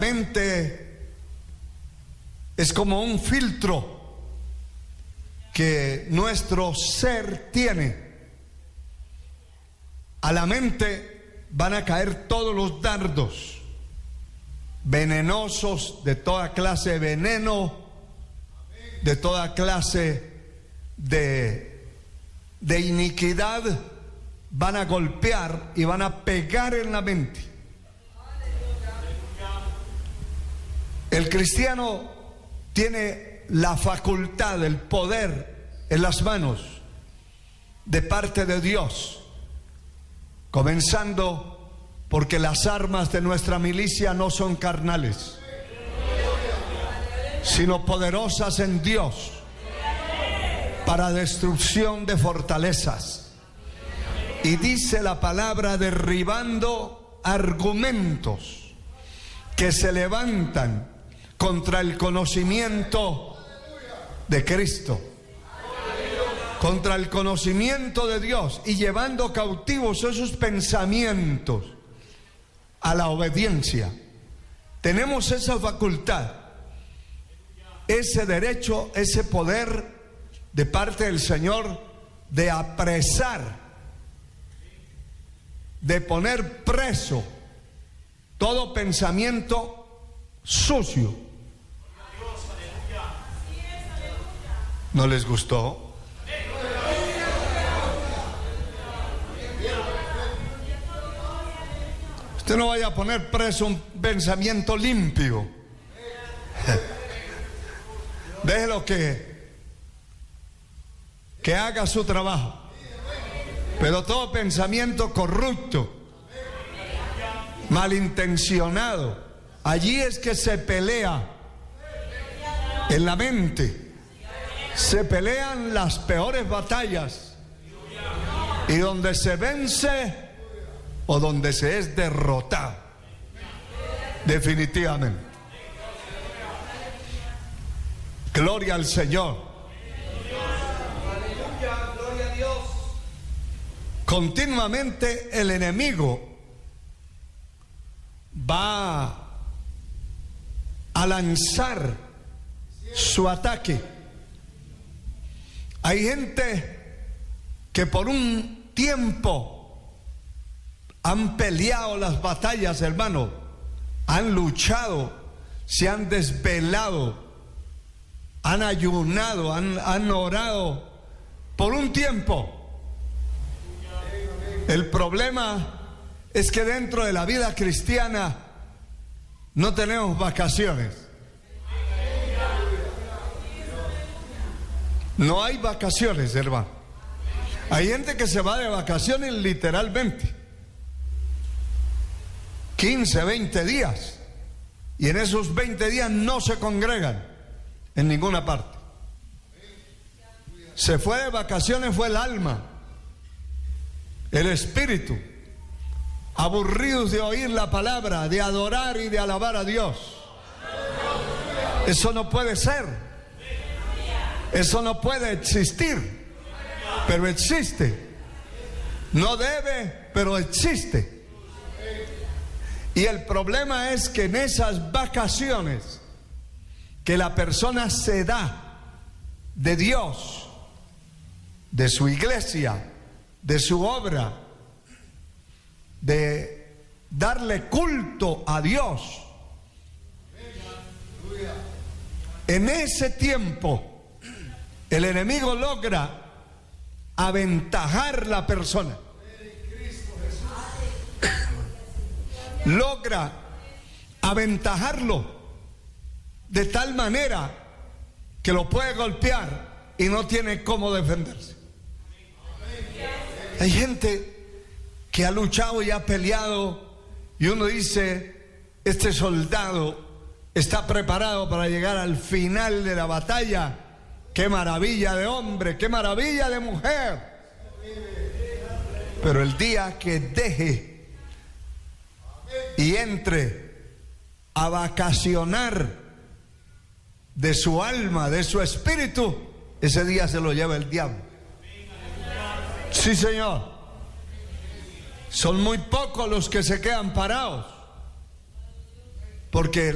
mente es como un filtro que nuestro ser tiene. A la mente van a caer todos los dardos venenosos, de toda clase de veneno, de toda clase de iniquidad, van a golpear y van a pegar en la mente. El cristiano tiene la facultad, el poder en las manos de parte de Dios, comenzando porque las armas de nuestra milicia no son carnales, sino poderosas en Dios para destrucción de fortalezas. Y dice la palabra, derribando argumentos que se levantan contra el conocimiento de Cristo, contra el conocimiento de Dios, y llevando cautivos esos pensamientos a la obediencia. Tenemos esa facultad, ese derecho, ese poder de parte del Señor de apresar, de poner preso todo pensamiento sucio. ¿No les gustó? Usted no vaya a poner preso un pensamiento limpio. Déjelo que haga su trabajo. Pero todo pensamiento corrupto, malintencionado, allí es que se pelea en la mente. Se pelean las peores batallas, y donde se vence o donde se es derrotado, definitivamente. Gloria al Señor. Gloria a Dios. Continuamente el enemigo va a lanzar su ataque. Hay gente que por un tiempo han peleado las batallas, hermano, han luchado, se han desvelado, han ayunado, han orado por un tiempo. El problema es que dentro de la vida cristiana no tenemos vacaciones. No hay vacaciones, hermano. Hay gente que se va de vacaciones literalmente 15, 20 días, y en esos 20 días no se congregan en ninguna parte. Se fue de vacaciones, fue el alma, el espíritu, aburridos de oír la palabra, de adorar y de alabar a Dios. Eso no puede ser. Eso no puede existir, pero existe. No debe, pero existe. Y el problema es que en esas vacaciones que la persona se da de Dios, de su iglesia, de su obra, de darle culto a Dios, en ese tiempo el enemigo logra aventajar la persona. Logra aventajarlo de tal manera que lo puede golpear y no tiene cómo defenderse. Hay gente que ha luchado y ha peleado, y uno dice, este soldado está preparado para llegar al final de la batalla. Qué maravilla de hombre, qué maravilla de mujer. Pero el día que deje y entre a vacacionar de su alma, de su espíritu, ese día se lo lleva el diablo. Sí, Señor. Son muy pocos los que se quedan parados, porque